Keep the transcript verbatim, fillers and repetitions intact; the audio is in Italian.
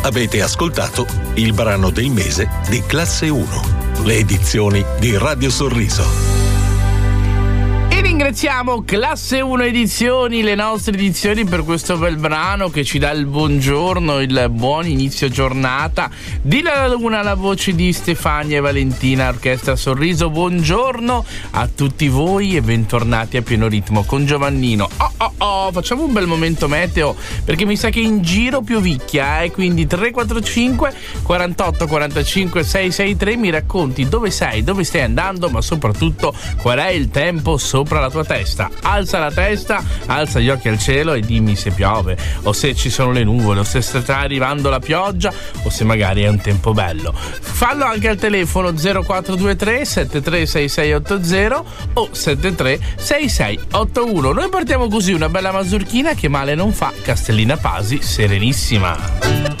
Avete ascoltato il brano del mese di Classe uno, le edizioni di Radio Sorriso. E ringraziamo Classe uno Edizioni, le nostre edizioni, per questo bel brano che ci dà il buongiorno, il buon inizio giornata. Di La Luna, la voce di Stefania e Valentina, Orchestra Sorriso. Buongiorno a tutti voi e bentornati a Pieno Ritmo con Giovannino. Oh oh oh, facciamo un bel momento meteo, perché mi sa che in giro piovicchia, eh? Quindi tre quattro cinque quarantotto quarantacinque sei sei tre, mi racconti dove sei, dove stai andando, ma soprattutto qual è il tempo sopra la tua testa. Alza la testa, alza gli occhi al cielo e dimmi se piove, o se ci sono le nuvole, o se sta arrivando la pioggia, o se magari è un tempo bello. Fallo anche al telefono zero quattro due tre sette tre sei sei otto zero o sette tre sei sei otto uno. Noi partiamo così, una bella mazurchina che male non fa. Castellina Pasi, Serenissima.